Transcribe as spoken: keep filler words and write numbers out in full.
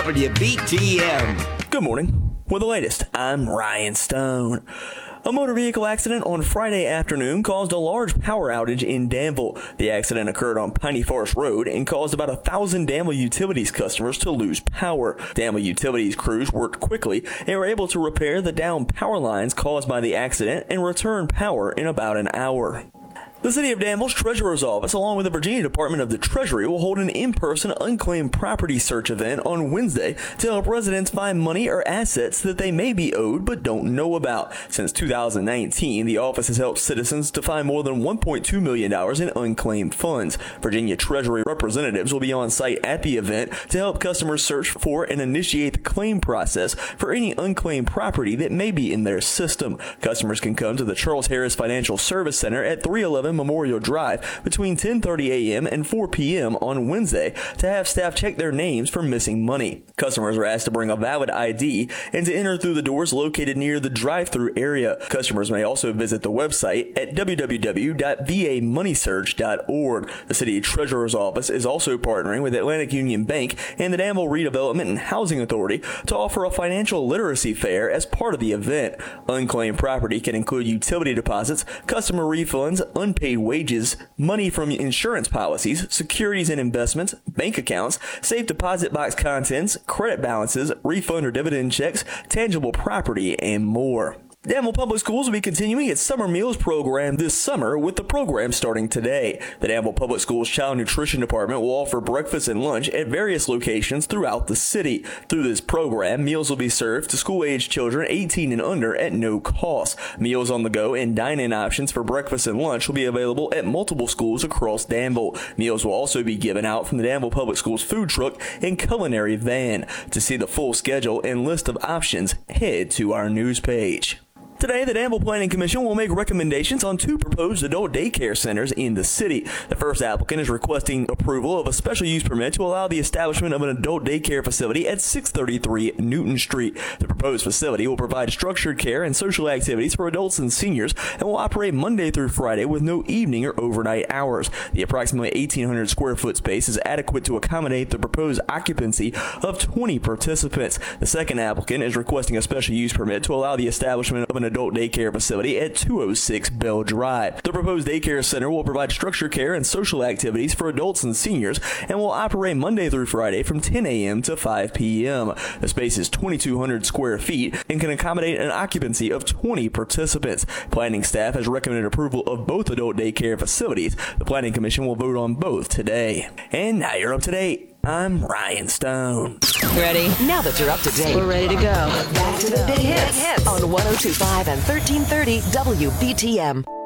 W B T M. Good morning. With the latest, I'm Ryan Stone. A motor vehicle accident on Friday afternoon caused a large power outage in Danville. The accident occurred on Piney Forest Road and caused about a thousand Danville Utilities customers to lose power. Danville Utilities crews worked quickly and were able to repair the downed power lines caused by the accident and return power in about an hour. The City of Danville's Treasurer's Office, along with the Virginia Department of the Treasury, will hold an in-person unclaimed property search event on Wednesday to help residents find money or assets that they may be owed but don't know about. Since two thousand nineteen, the office has helped citizens to find more than one point two million dollars in unclaimed funds. Virginia Treasury representatives will be on site at the event to help customers search for and initiate the claim process for any unclaimed property that may be in their system. Customers can come to the Charles Harris Financial Service Center at three eleven Memorial Drive between ten thirty a.m. and four p.m. on Wednesday to have staff check their names for missing money. Customers are asked to bring a valid I D and to enter through the doors located near the drive-through area. Customers may also visit the website at w w w dot v a money search dot org. The City Treasurer's Office is also partnering with Atlantic Union Bank and the Danville Redevelopment and Housing Authority to offer a financial literacy fair as part of the event. Unclaimed property can include utility deposits, customer refunds, unpaid wages, money from insurance policies, securities and investments, bank accounts, safe deposit box contents, credit balances, refund or dividend checks, tangible property, and more. Danville Public Schools will be continuing its summer meals program this summer, with the program starting today. The Danville Public Schools Child Nutrition Department will offer breakfast and lunch at various locations throughout the city. Through this program, meals will be served to school-aged children eighteen and under at no cost. Meals on the go and dine-in options for breakfast and lunch will be available at multiple schools across Danville. Meals will also be given out from the Danville Public Schools food truck and culinary van. To see the full schedule and list of options, head to our news page. Today, the Danville Planning Commission will make recommendations on two proposed adult daycare centers in the city. The first applicant is requesting approval of a special use permit to allow the establishment of an adult daycare facility at six thirty-three Newton Street. The proposed facility will provide structured care and social activities for adults and seniors and will operate Monday through Friday with no evening or overnight hours. The approximately eighteen hundred square foot space is adequate to accommodate the proposed occupancy of twenty participants. The second applicant is requesting a special use permit to allow the establishment of an adult daycare facility at two oh six Bell Drive. The proposed daycare center will provide structured care and social activities for adults and seniors and will operate Monday through Friday from ten a.m. to five p.m. The space is twenty-two hundred square feet and can accommodate an occupancy of twenty participants. Planning staff has recommended approval of both adult daycare facilities. The Planning Commission will vote on both today. And now you're up to date. I'm Ryan Stone. Ready? Now that you're up to date, we're ready to go. Back to the big hits, hits on one oh two point five and thirteen thirty W B T M.